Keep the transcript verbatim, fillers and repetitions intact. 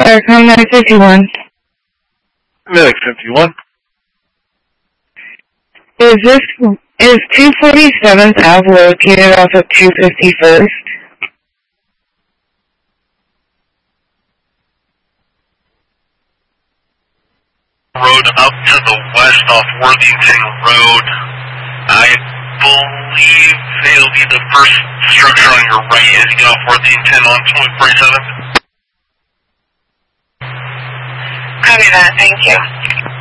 Aircom nine fifty-one. Medic fifty-one. Is this, is two forty-seventh Ave located off of two fifty-first? Road up to the west off Worthington Road. I believe it'll be the first structure on your right as you get off Worthington on two forty-seven. Copy that, thank you.